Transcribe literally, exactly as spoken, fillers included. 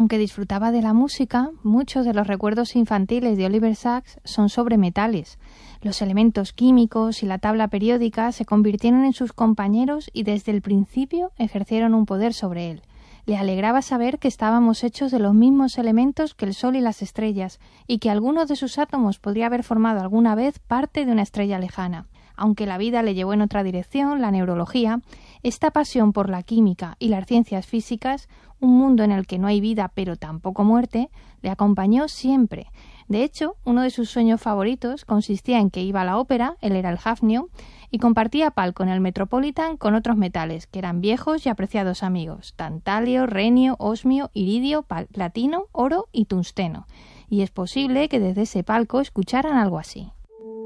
Aunque disfrutaba de la música, muchos de los recuerdos infantiles de Oliver Sacks son sobre metales. Los elementos químicos y la tabla periódica se convirtieron en sus compañeros y desde el principio ejercieron un poder sobre él. Le alegraba saber que estábamos hechos de los mismos elementos que el Sol y las estrellas, y que alguno de sus átomos podría haber formado alguna vez parte de una estrella lejana. Aunque la vida le llevó en otra dirección, la neurología, esta pasión por la química y las ciencias físicas, un mundo en el que no hay vida pero tampoco muerte, le acompañó siempre. De hecho, uno de sus sueños favoritos consistía en que iba a la ópera, él era el hafnio, y compartía palco en el Metropolitan con otros metales, que eran viejos y apreciados amigos, tantalio, renio, osmio, iridio, platino, oro y tungsteno. Y es posible que desde ese palco escucharan algo así.